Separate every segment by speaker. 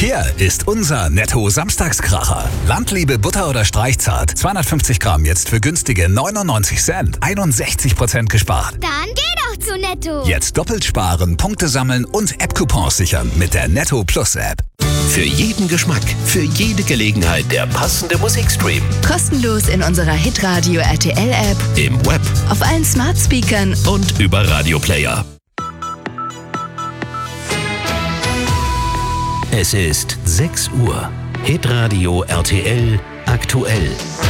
Speaker 1: Hier ist unser Netto-Samstagskracher. Landliebe Butter oder Streichzart. 250 Gramm jetzt für günstige 99 Cent. 61% gespart.
Speaker 2: Dann geh doch zu Netto.
Speaker 1: Jetzt doppelt sparen, Punkte sammeln und App-Coupons sichern mit der Netto Plus App.
Speaker 3: Für jeden Geschmack, für jede Gelegenheit der passende Musikstream.
Speaker 4: Kostenlos in unserer Hitradio RTL App,
Speaker 3: Im Web
Speaker 4: auf allen Smart Speakern
Speaker 3: und über Radioplayer. Es ist 6 Uhr. Hitradio RTL aktuell.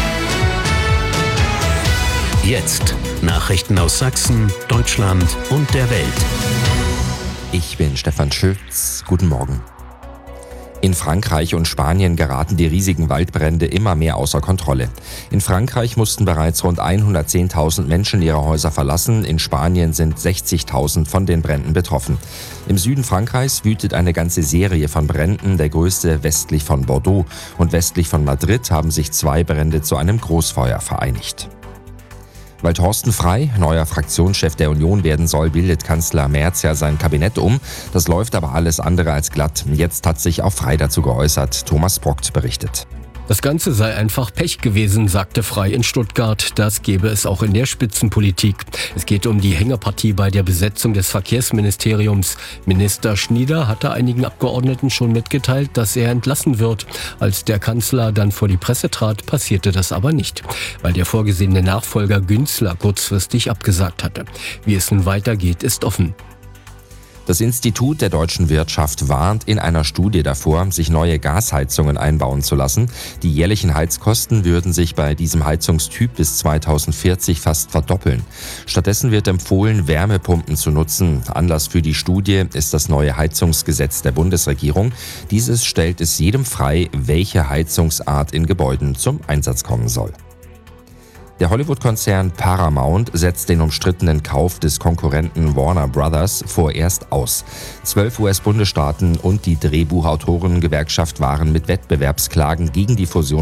Speaker 3: Jetzt Nachrichten aus Sachsen, Deutschland und der Welt.
Speaker 5: Ich bin Stefan Schütz. Guten Morgen. In Frankreich und Spanien geraten die riesigen Waldbrände immer mehr außer Kontrolle. In Frankreich mussten bereits rund 110.000 Menschen ihre Häuser verlassen. In Spanien sind 60.000 von den Bränden betroffen. Im Süden Frankreichs wütet eine ganze Serie von Bränden. Der größte westlich von Bordeaux und westlich von Madrid haben sich 2 Brände zu einem Großfeuer vereinigt. Weil Thorsten Frey neuer Fraktionschef der Union werden soll, bildet Kanzler Merz ja sein Kabinett um. Das läuft aber alles andere als glatt. Jetzt hat sich auch Frey dazu geäußert. Thomas Brockt berichtet.
Speaker 6: Das Ganze sei einfach Pech gewesen, sagte Frey in Stuttgart. Das gäbe es auch in der Spitzenpolitik. Es geht um die Hängepartie bei der Besetzung des Verkehrsministeriums. Minister Schnieder hatte einigen Abgeordneten schon mitgeteilt, dass er entlassen wird. Als der Kanzler dann vor die Presse trat, passierte das aber nicht, weil der vorgesehene Nachfolger Günzler kurzfristig abgesagt hatte. Wie es nun weitergeht, ist offen.
Speaker 5: Das Institut der deutschen Wirtschaft warnt in einer Studie davor, sich neue Gasheizungen einbauen zu lassen. Die jährlichen Heizkosten würden sich bei diesem Heizungstyp bis 2040 fast verdoppeln. Stattdessen wird empfohlen, Wärmepumpen zu nutzen. Anlass für die Studie ist das neue Heizungsgesetz der Bundesregierung. Dieses stellt es jedem frei, welche Heizungsart in Gebäuden zum Einsatz kommen soll. Der Hollywood-Konzern Paramount setzt den umstrittenen Kauf des Konkurrenten Warner Brothers vorerst aus. 12 US-Bundesstaaten und die Drehbuchautorengewerkschaft waren mit Wettbewerbsklagen gegen die Fusion